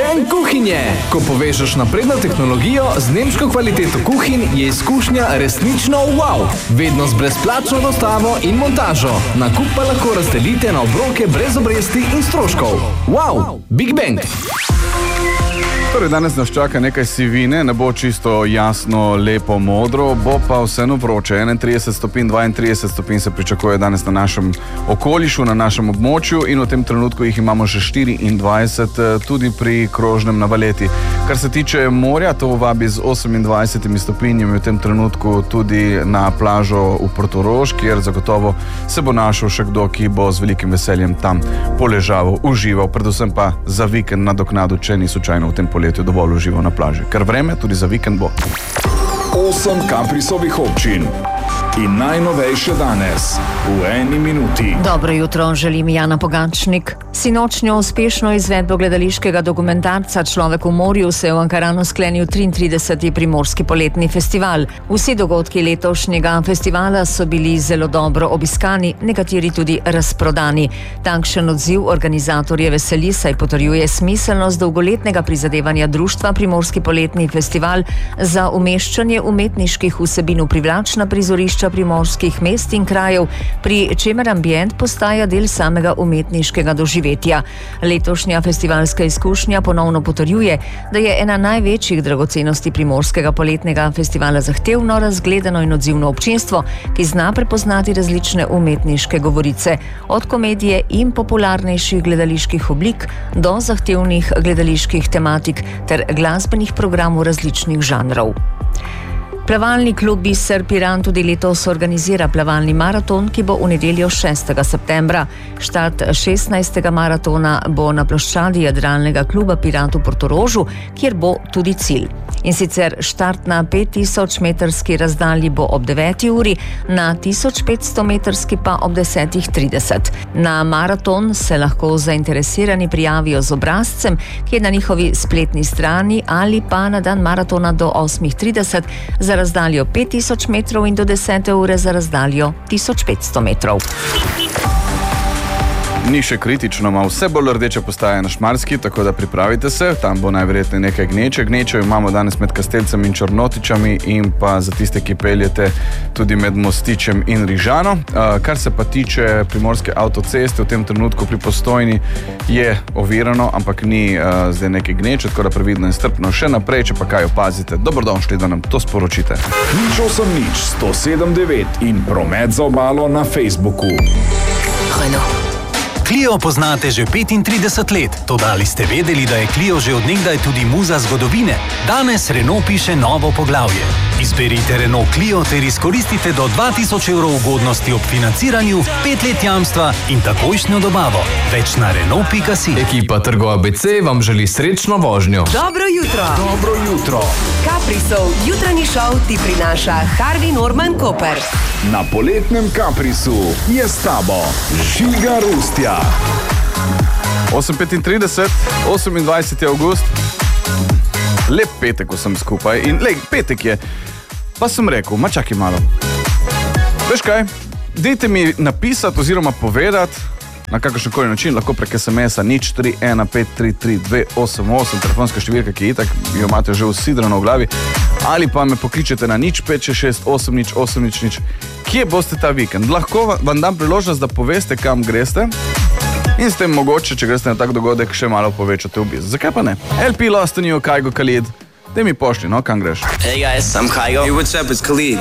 Bang kuhinje. Ko povežeš napredno tehnologijo z nemško kvaliteto kuhinj, je izkušnja resnično wow. Vedno z brezplačno dostavo in montažo. Nakup pa lahko razdelite na obroke brez obresti in stroškov. Wow, Big Bang. Torej, danes nas čaka nekaj sivine, ne bo čisto jasno, lepo, modro, bo pa vseeno vroče. 31 stopinj, 32 stopinj se pričakuje danes na našem okolišu, na našem območju in v tem trenutku jih imamo že 24, tudi pri krožnem na Valeti. Kar se tiče morja, to vabi z 28 stopinjami v tem trenutku tudi na plažo v Portorož, kjer zagotovo se bo našel še kdo, ki bo z velikim veseljem tam poležal, užival, predvsem pa za vikend nadoknadu, če ni slučajno v tem poletju dovolj užival na plaži. Ker vreme tudi za vikend bo. 8 Kaprisovih občin. In najnovejše danes, v 1 minuti. Dobro jutro, želim Jana Pogačnik. Sinočnjo uspešno izvedbo gledališkega dokumentarca Človek v morju se je v Ankaranu sklenil 33. Primorski poletni festival. Vsi dogodki letošnjega festivala so bili zelo dobro obiskani, nekateri tudi razprodani. Takšen odziv organizatorje veseli, saj potrjuje smiselnost dolgoletnega prizadevanja društva Primorski poletni festival za umeščanje umetniških vsebin v privlačna prizorišča primorskih mest in krajev, pri čemer ambient postaja del samega umetniškega doživetja. Letošnja festivalska izkušnja ponovno potrjuje, da je ena največjih dragocenosti primorskega poletnega festivala zahtevno, razgledano in odzivno občinstvo, ki zna prepoznati različne umetniške govorice, od komedije in popularnejših gledaliških oblik do zahtevnih gledaliških tematik ter glasbenih programov različnih žanrov. Plavalni klub Biser Piran tudi letos organizira plavalni maraton, ki bo v nedeljo 6. septembra. Štart 16. maratona bo na ploščadi jadralnega kluba Piran v Portorožu, kjer bo tudi cilj. In sicer štart na 5000 metrski razdalji bo ob 9. uri, na 1500 metrski pa ob 10.30. Na maraton se lahko zainteresirani prijavijo z obrazcem, ki je na njihovi spletni strani, ali pa na dan maratona do 8.30 za razdaljo 5000 metrov in do 10. ure za razdaljo 1500 metrov. Ni še kritično, ima vse bolj rdeče postaje na Šmarski, tako da pripravite se, tam bo najverjetneje nekaj gneče. Gnečev imamo danes med Kastelcem in Črnotičami in pa za tiste, ki peljete tudi med Mostičem in Rižano. Kar se pa tiče primorske avtoceste, v tem trenutku pri Postojni je ovirano, ampak ni zdaj nekaj gneče, tako da previdno in strpno še naprej, če pa kaj opazite. Dobrodošli, da nam to sporočite. 080 in promet za obalo na Facebooku. Clio poznate že 35 let, toda ali ste vedeli, da je Clio že od nekdaj tudi muza zgodovine? Danes Renault piše novo poglavje. Izberite Renault Clio ter izkoristite do 2000 evrov ugodnosti ob financiranju, 5 let jamstva in takojšnjo dobavo. Več na Renault.si. Ekipa Trgo ABC vam želi srečno vožnjo. Dobro jutro. Dobro jutro. Kaprisov jutranji šov ti prinaša Harvey Norman Koper. Na poletnem Kaprisu je s tabo Žiga Rustja. 8.35, 28. avgust. Lep petek vsem skupaj in petek je. Pa sem rekel, ma čakaj malo. Veš kaj, dajte mi napisati oziroma povedati na kakršenkoli način, lahko prek SMS-a 041533288, telefonska številka, ki itak jo imate že usidrano v glavi, ali pa me pokličete na 05680808. Kje boste ta vikend? Lahko vam dam priložnost, da poveste, kam greste in s tem mogoče, če greste na tak dogodek, še malo povečate obisk. Zakaj pa ne? LP Lost in You, Kygo Khalid. Daj mi pošli, no, kam greš? Hey guys, I'm Kygo. Hey, what's up, it's Khalid.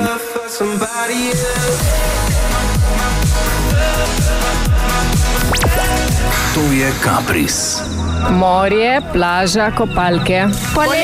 To je Kapris. Morje, plaža, kopalke.